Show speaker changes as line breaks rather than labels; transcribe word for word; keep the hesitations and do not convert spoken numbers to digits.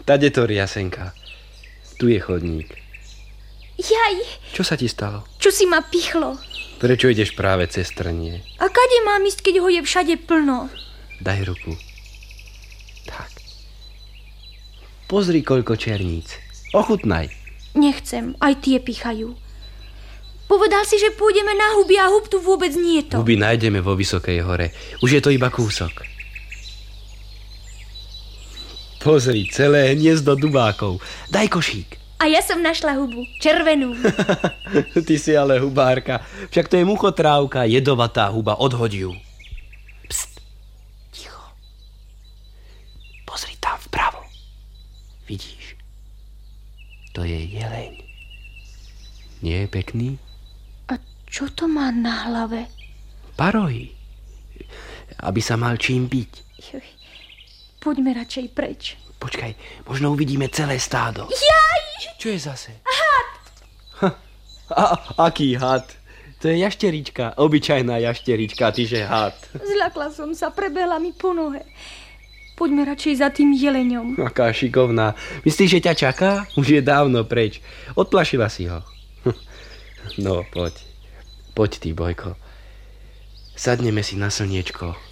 Tade to riasenka. Tu je chodník.
Jaj.
Čo sa ti stalo?
Čo si ma pichlo?
Prečo ideš práve cez trnie?
A kade mám ísť, keď ho je všade plno?
Daj ruku. Tak. Pozri, koľko černíc. Ochutnaj.
Nechcem, aj tie pichajú. Povedal si, že pôjdeme na huby a hub tu vôbec nie je to.
Huby nájdeme vo Vysokej hore. Už je to iba kúsok. Pozri, celé hniezdo dubákov. Daj košík.
A ja som našla hubu, červenú.
Ty si ale hubárka. Však to je muchotrávka, jedovatá huba. Odhoď ju. Pst, ticho. Pozri tam vpravo. Vidíš? To je jeleň. Nie je pekný?
A čo to má na hlave?
Parohy. Aby sa mal čím byť.
Poďme radšej preč.
Počkaj, možno uvidíme celé stádo.
Jaj!
Čo je zase?
Had!
Ha, a, aký had? To je jašterička, obyčajná jašterička, tyže had.
Zľakla som sa, prebehla mi po nohe. Poďme radšej za tým jeleňom.
Aká šikovná. Myslíš, že ťa čaká? Už je dávno preč. Odplašila si ho. No, poď. Poď ty, Bojko. Sadneme si na slniečko.